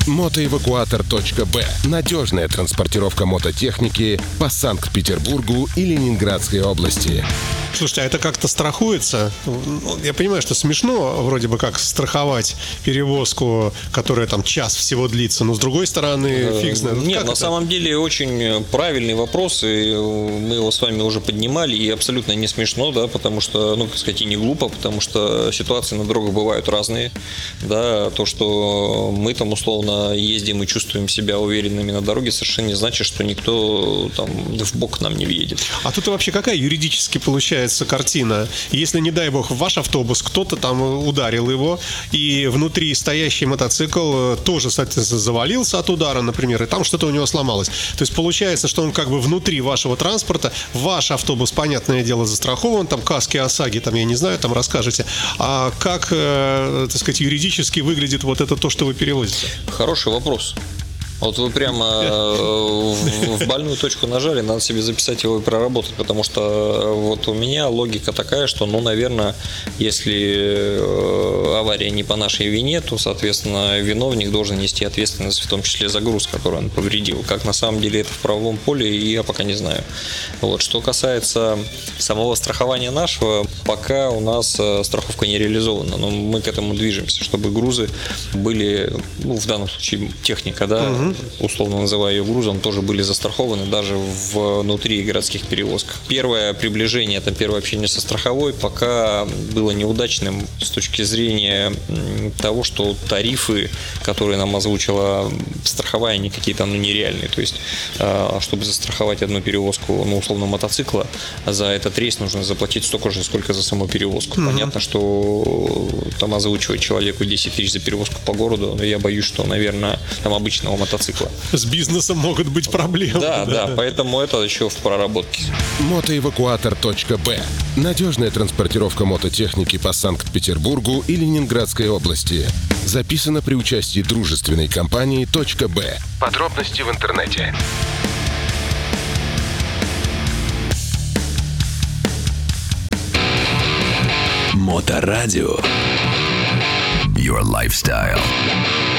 Мотоэвакуатор.б. Надежная транспортировка мототехники по Санкт-Петербургу и Ленинградской области. Слушайте, а это как-то страхуется? Я понимаю, что смешно вроде бы как страховать перевозку, которая там час всего длится, но с другой стороны, фиг знает. Нет, на самом деле очень правильный вопрос, и мы его с вами уже поднимали, и абсолютно не смешно, да, потому что, ну, так сказать, и не глупо, потому что ситуации на дорогах бывают разные, да, то, что мы там условно ездим и чувствуем себя уверенными на дороге, совершенно не значит, что никто там в бок нам не въедет. А тут вообще какая юридически получается картина? Если, не дай бог, ваш автобус, кто-то там ударил его, и внутри стоящий мотоцикл тоже, соответственно, завалился от удара, например, и там что-то у него сломалось. То есть получается, что он как бы внутри вашего транспорта, ваш автобус, понятное дело, застрахован, там каски ОСАГО, там, я не знаю, там расскажете. А как, так сказать, юридически выглядит вот это то, что вы перевозите? Хороший вопрос. Вот вы прямо в больную точку нажали, надо себе записать его и проработать, потому что вот у меня логика такая, что, ну, наверное, если авария не по нашей вине, то, соответственно, виновник должен нести ответственность, в том числе за груз, который он повредил. Как на самом деле это в правовом поле, я пока не знаю. Вот. Что касается самого страхования нашего, пока у нас страховка не реализована, но мы к этому движемся, чтобы грузы были, ну, в данном случае техника, да, условно называя ее грузом, тоже были застрахованы даже внутри городских перевозок. Первое приближение, это первое общение со страховой пока было неудачным с точки зрения того, что тарифы, которые нам озвучила страховая, они какие-то, ну, нереальные. То есть, чтобы застраховать одну перевозку, ну, условно, мотоцикла, за этот рейс нужно заплатить столько же, сколько за саму перевозку. Понятно, что там озвучивать человеку 10 тысяч за перевозку по городу, но я боюсь, что, наверное, там обычного мотоцикла. С бизнесом могут быть проблемы. Да, поэтому это еще в проработке. Мотоэвакуатор.б. Надежная транспортировка мототехники по Санкт-Петербургу и Ленинградской области. Записано при участии дружественной компании .б. Подробности в интернете. Моторадио. Your lifestyle.